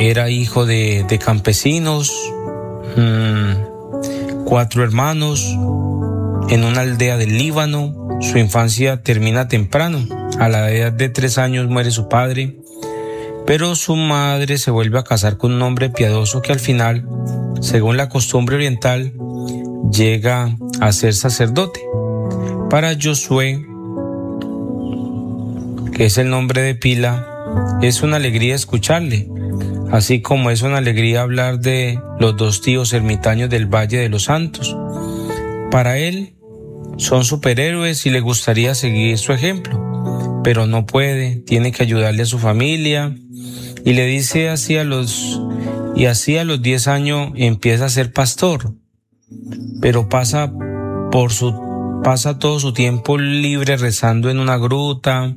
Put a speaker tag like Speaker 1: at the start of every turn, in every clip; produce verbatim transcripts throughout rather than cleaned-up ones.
Speaker 1: era hijo de, de campesinos, mmm, cuatro hermanos en una aldea del Líbano. Su infancia termina temprano. A la edad de tres años muere su padre, pero su madre se vuelve a casar con un hombre piadoso que al final, según la costumbre oriental, llega a ser sacerdote. Para Josué, que es el nombre de pila, es una alegría escucharle, así como es una alegría hablar de los dos tíos ermitaños del Valle de los Santos. Para él son superhéroes y le gustaría seguir su ejemplo, pero no puede, tiene que ayudarle a su familia, y le dice así a los y así a los diez años empieza a ser pastor, pero pasa por su pasa todo su tiempo libre rezando en una gruta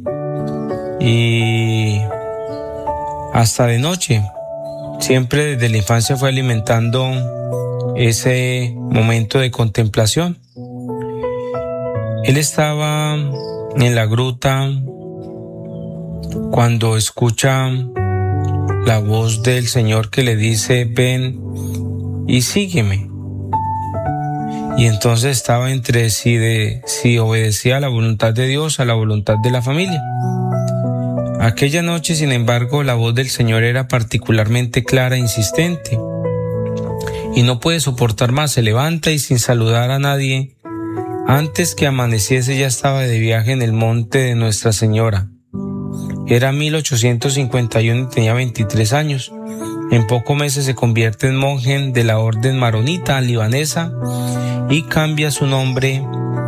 Speaker 1: y hasta de noche. Siempre desde la infancia fue alimentando ese momento de contemplación. Él estaba en la gruta cuando escucha la voz del Señor que le dice: ven y sígueme. Y entonces estaba entre si, de, si obedecía a la voluntad de Dios, a la voluntad de la familia. Aquella noche, sin embargo, la voz del Señor era particularmente clara e insistente, y no puede soportar más. Se levanta y, sin saludar a nadie, antes que amaneciese ya estaba de viaje en el monte de Nuestra Señora. Era mil ochocientos cincuenta y uno y tenía veintitrés años. En pocos meses se convierte en monje de la orden maronita libanesa y cambia su nombre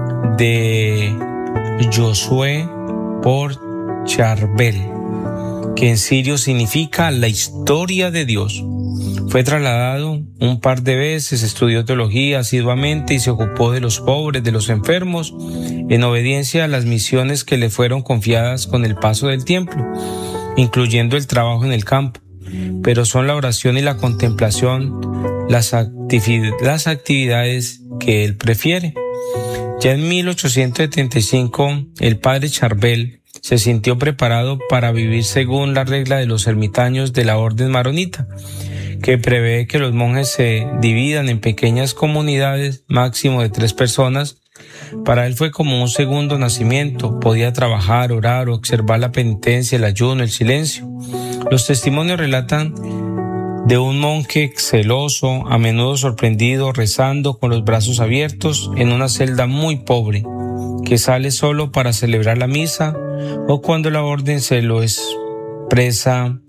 Speaker 1: de Josué por Charbel, que en sirio significa la historia de Dios. Fue trasladado un par de veces, estudió teología asiduamente y se ocupó de los pobres, de los enfermos, en obediencia a las misiones que le fueron confiadas con el paso del tiempo, incluyendo el trabajo en el campo. Pero son la oración y la contemplación las, activi- las actividades que él prefiere. Ya en mil ochocientos setenta y cinco, el padre Charbel se sintió preparado para vivir según la regla de los ermitaños de la orden maronita, que prevé que los monjes se dividan en pequeñas comunidades, máximo de tres personas. Para él fue como un segundo nacimiento. Podía trabajar, orar, observar la penitencia, el ayuno, el silencio. Los testimonios relatan de un monje celoso, a menudo sorprendido, rezando con los brazos abiertos en una celda muy pobre, que sale solo para celebrar la misa o cuando la orden se lo expresa.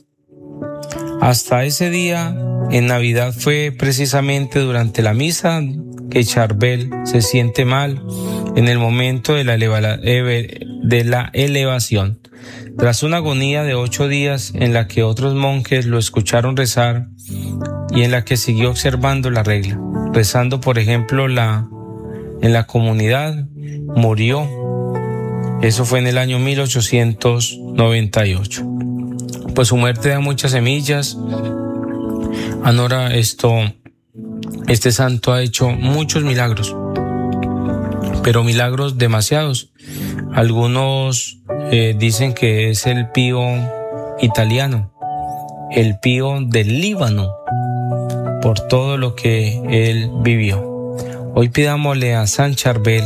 Speaker 1: Hasta ese día, en Navidad, fue precisamente durante la misa que Charbel se siente mal en el momento de la, eleva- de la elevación. Tras una agonía de ocho días en la que otros monjes lo escucharon rezar y en la que siguió observando la regla, rezando, por ejemplo, la, en la comunidad, murió. Eso fue en el año mil ochocientos noventa y ocho. Pues su muerte da muchas semillas. Ahora esto, este santo ha hecho muchos milagros, pero milagros demasiados. Algunos eh, dicen que es el Pío italiano, el Pío del Líbano, por todo lo que él vivió. Hoy pidámosle a San Charbel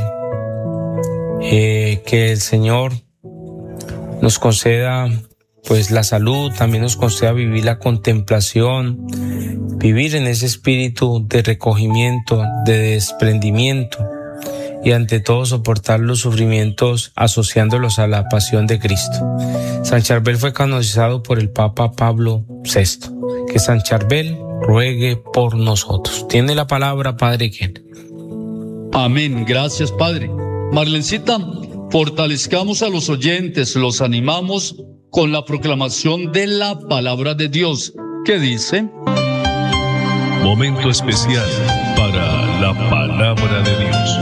Speaker 1: eh, que el Señor nos conceda pues la salud, también nos conceda vivir la contemplación, vivir en ese espíritu de recogimiento, de desprendimiento y ante todo soportar los sufrimientos asociándolos a la pasión de Cristo. San Charbel fue canonizado por el Papa Pablo sexto. Que San Charbel ruegue por nosotros. Tiene la palabra, Padre Ken.
Speaker 2: Amén. Gracias, Padre. Marlencita, fortalezcamos a los oyentes, los animamos con la proclamación de la palabra de Dios, que dice:
Speaker 3: momento especial para la palabra de Dios.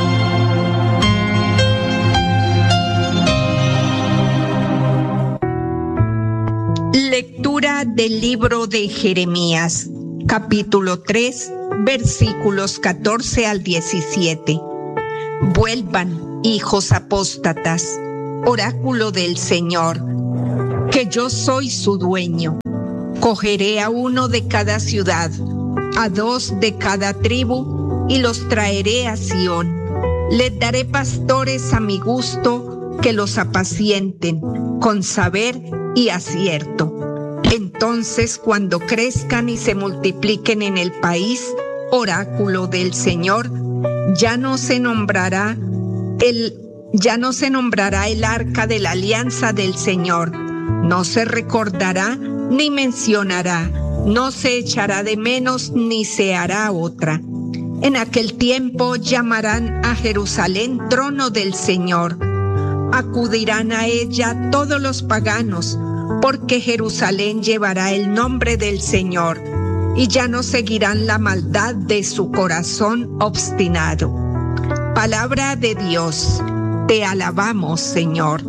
Speaker 4: Lectura del libro de Jeremías, capítulo tres, versículos catorce al diecisiete. Vuelvan, hijos apóstatas, oráculo del Señor, que yo soy su dueño. Cogeré a uno de cada ciudad, a dos de cada tribu, y los traeré a Sión. Les daré pastores a mi gusto que los apacienten con saber y acierto. Entonces, cuando crezcan y se multipliquen en el país, oráculo del Señor, ya no se nombrará el ya no se nombrará el arca de la alianza del Señor, no se recordará ni mencionará, no se echará de menos ni se hará otra. En aquel tiempo llamarán a Jerusalén trono del Señor. Acudirán a ella todos los paganos, porque Jerusalén llevará el nombre del Señor, y ya no seguirán la maldad de su corazón obstinado. Palabra de Dios, te alabamos, Señor.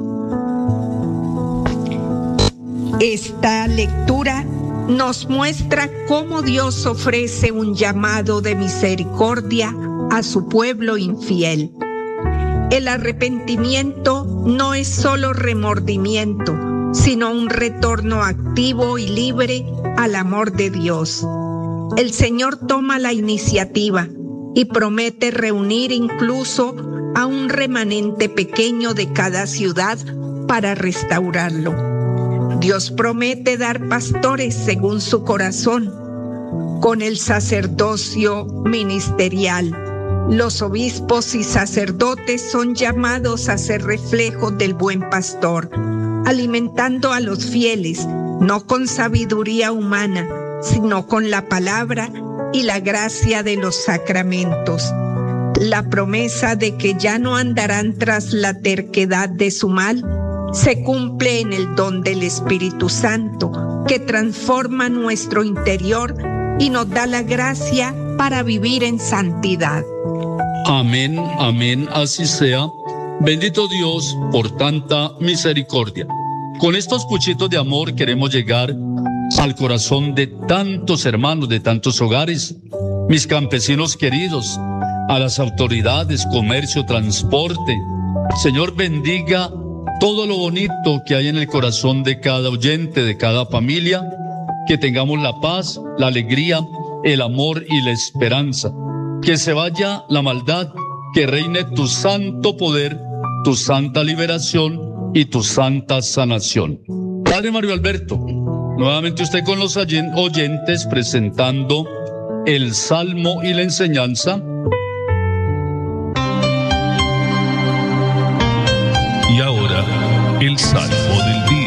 Speaker 4: Esta lectura nos muestra cómo Dios ofrece un llamado de misericordia a su pueblo infiel. El arrepentimiento no es solo remordimiento, sino un retorno activo y libre al amor de Dios. El Señor toma la iniciativa y promete reunir incluso a un remanente pequeño de cada ciudad para restaurarlo. Dios promete dar pastores según su corazón, con el sacerdocio ministerial. Los obispos y sacerdotes son llamados a ser reflejos del buen pastor, alimentando a los fieles, no con sabiduría humana, sino con la palabra y la gracia de los sacramentos. La promesa de que ya no andarán tras la terquedad de su mal se cumple en el don del Espíritu Santo, que transforma nuestro interior y nos da la gracia para vivir en santidad.
Speaker 2: Amén, amén, así sea. Bendito Dios por tanta misericordia. Con estos cuchitos de amor queremos llegar al corazón de tantos hermanos, de tantos hogares, mis campesinos queridos, a las autoridades, comercio, transporte. Señor, bendiga todo lo bonito que hay en el corazón de cada oyente, de cada familia, que tengamos la paz, la alegría, el amor y la esperanza. Que se vaya la maldad, que reine tu santo poder, tu santa liberación y tu santa sanación. Padre Mario Alberto, nuevamente usted con los oyentes presentando el Salmo y la enseñanza.
Speaker 3: Y ahora, el Salmo del Día.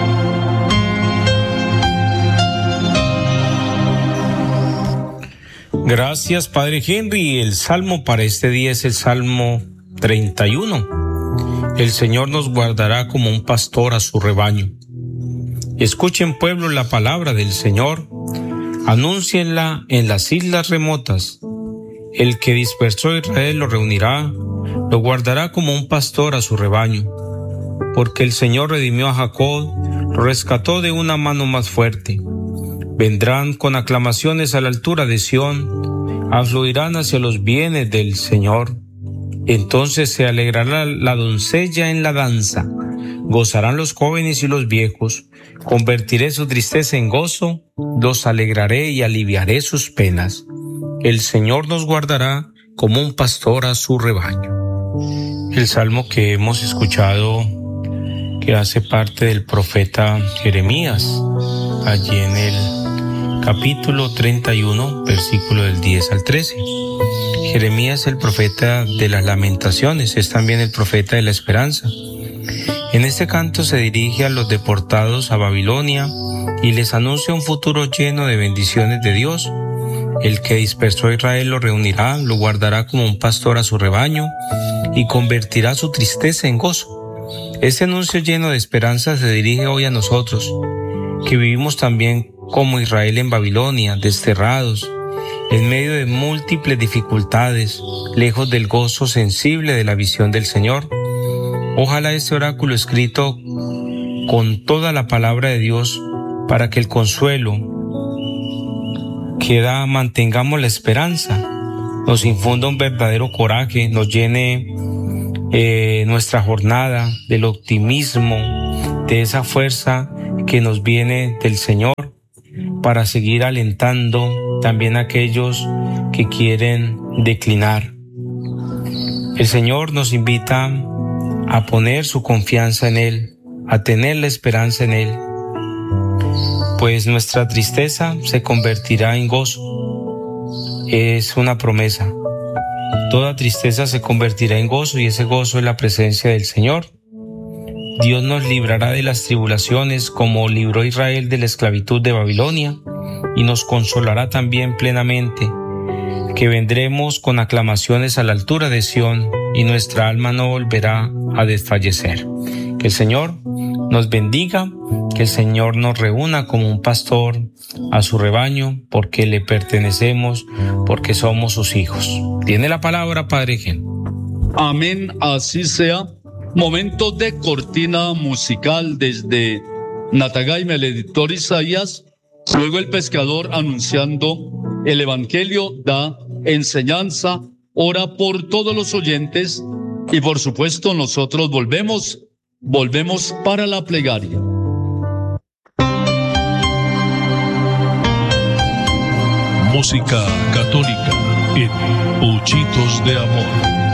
Speaker 1: Gracias, Padre Henry. El Salmo para este día es el Salmo treinta y uno. El Señor nos guardará como un pastor a su rebaño. Escuchen, pueblo, la palabra del Señor. Anúncienla en las islas remotas. El que dispersó a Israel lo reunirá, lo guardará como un pastor a su rebaño. Porque el Señor redimió a Jacob, lo rescató de una mano más fuerte. Vendrán con aclamaciones a la altura de Sión, afluirán hacia los bienes del Señor. Entonces se alegrará la doncella en la danza, gozarán los jóvenes y los viejos. Convertiré su tristeza en gozo, los alegraré y aliviaré sus penas. El Señor nos guardará como un pastor a su rebaño. El salmo que hemos escuchado, que hace parte del profeta Jeremías, allí en el capítulo treinta y uno, versículo del diez al trece. Jeremías, el profeta de las lamentaciones, es también el profeta de la esperanza. En este canto se dirige a los deportados a Babilonia y les anuncia un futuro lleno de bendiciones de Dios. El que dispersó a Israel lo reunirá, lo guardará como un pastor a su rebaño y convertirá su tristeza en gozo. Este anuncio lleno de esperanza se dirige hoy a nosotros, que vivimos también como Israel en Babilonia, desterrados, en medio de múltiples dificultades, lejos del gozo sensible de la visión del Señor. Ojalá este oráculo escrito con toda la palabra de Dios, para que el consuelo que da mantengamos la esperanza, nos infunda un verdadero coraje, nos llene eh, nuestra jornada del optimismo, de esa fuerza que nos viene del Señor. para seguir alentando también a aquellos que quieren declinar. El Señor nos invita a poner su confianza en Él, a tener la esperanza en Él, pues nuestra tristeza se convertirá en gozo. Es una promesa. Toda tristeza se convertirá en gozo, y ese gozo es la presencia del Señor. Dios nos librará de las tribulaciones como libró a Israel de la esclavitud de Babilonia, y nos consolará también plenamente, que vendremos con aclamaciones a la altura de Sión, y nuestra alma no volverá a desfallecer. Que el Señor nos bendiga, que el Señor nos reúna como un pastor a su rebaño, porque le pertenecemos, porque somos sus hijos. Tiene la palabra, Padre Gen.
Speaker 2: Amén, así sea. Momento de cortina musical desde Natagaime, el editor Isaías. Luego el pescador anunciando el Evangelio, da enseñanza, ora por todos los oyentes, y por supuesto nosotros volvemos, volvemos para la plegaria.
Speaker 3: Música católica en Puchitos de Amor.